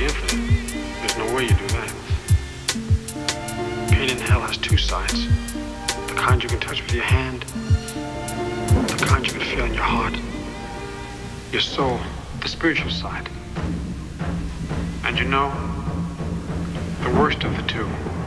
the infinite. There's no way you do that. Pain in hell has two sides. The kind you can touch with your hand, the kind you can feel in your heart, your soul, the spiritual side. And you know, the worst of the two